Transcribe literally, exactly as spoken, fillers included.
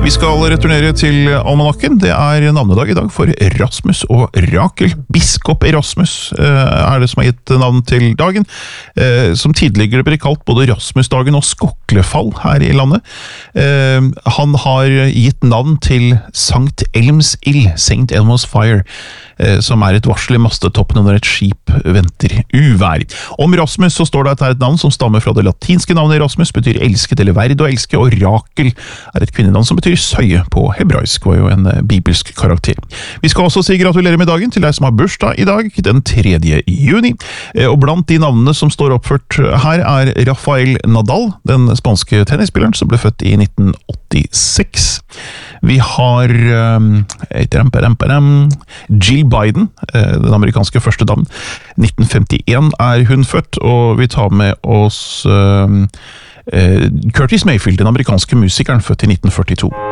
Vi skal returnere til almanakken. Det er navnedag i dag for Rasmus og Rakel. Biskop Erasmus er det som har gitt navn til dagen, som tidligere ble kalt både Rasmusdagen og Skoklefall her i landet. Han har gitt navn til Sankt Elms ild, Saint Elmo's Fire, som er et varsel i mastetoppen når et skip venter uvær. Om Rasmus så står det at det er et navn som stammer fra det latinske navnet Rasmus, betyr elsket eller verd å elske, og Rakel er et kvinnenavn som betyr søye på hebraisk, var jo en bibelsk karakter. Vi skal også si gratulerer med dagen til deg som har bursdag i dag, den tredje juni, og blant de navnene som står oppført her er Rafael Nadal, den spanske tennisspilleren som ble født i nitten åttiseks. Vi har um, Jill Biden, den amerikanske første dam. nitten femtien er hun født, og vi tar med oss um, Curtis Mayfield, den amerikanske musikeren, født i nitten førtito.